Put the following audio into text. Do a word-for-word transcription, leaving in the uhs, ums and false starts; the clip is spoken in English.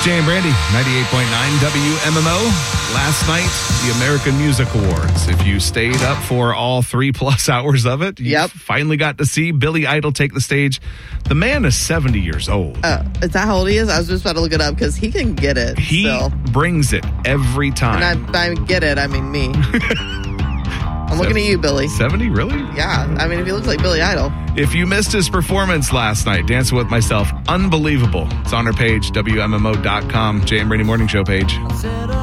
Jay and Brandy, ninety-eight point nine W M M O. Last night, the American Music Awards. If you stayed up for all three plus hours of it, you Yep. finally got to see Billy Idol take the stage. The man is seventy years old. Uh, is that how old he is? I was just about to look it up because he can get it. He still. brings it every time. And I, I get it. I mean, me. I'm looking at you, Billy. seventy, really? Yeah. I mean, if he looks like Billy Idol. If you missed his performance last night, Dancing with Myself, unbelievable. It's on our page, W M M O dot com, Jay and Brandy Morning Show page.